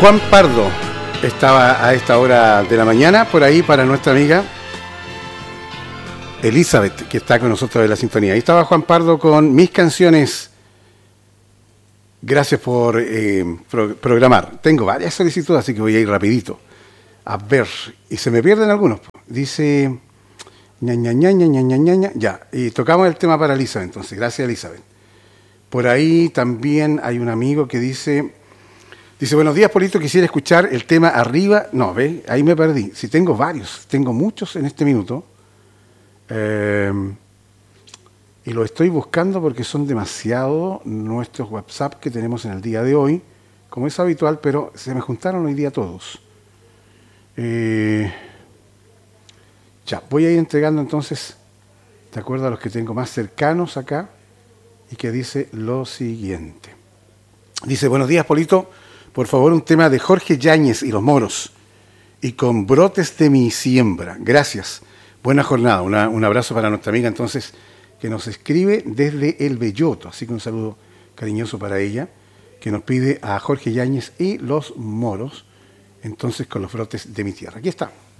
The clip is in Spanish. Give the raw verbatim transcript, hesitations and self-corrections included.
Juan Pardo estaba a esta hora de la mañana por ahí para nuestra amiga Elizabeth, que está con nosotros de la sintonía. Ahí estaba Juan Pardo con Mis Canciones. Gracias por eh, pro programar. Tengo varias solicitudes, así que voy a ir rapidito. A ver, y se me pierden algunos. Dice, ña, ña, ña, ña, ña, ña, ña. Ya, y tocamos el tema para Elizabeth, entonces. Gracias, Elizabeth. Por ahí también hay un amigo que dice, dice, buenos días, Polito, quisiera escuchar el tema Arriba. No, ve, ahí me perdí. Si tengo varios, tengo muchos en este minuto. Eh, y lo estoy buscando porque son demasiado nuestros WhatsApp que tenemos en el día de hoy, como es habitual, pero se me juntaron hoy día todos. Eh, ya, voy a ir entregando entonces, de acuerdo a los que tengo más cercanos acá, y que dice lo siguiente. Dice, buenos días, Polito, por favor un tema de Jorge Yáñez y los Moros, y con Brotes de mi siembra. Gracias. Buena jornada. Una, un abrazo para nuestra amiga entonces que nos escribe desde El Belloto. Así que un saludo cariñoso para ella, que nos pide a Jorge Yáñez y los Moros, entonces con los brotes de mi tierra. Aquí está.